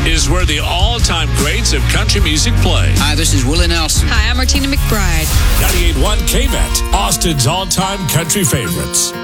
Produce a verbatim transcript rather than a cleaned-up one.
is where the all-time greats of country music play. Hi, this is Willie Nelson. Hi, I'm Martina McBride. ninety-eight point one K-Met, Austin's all-time country favorites.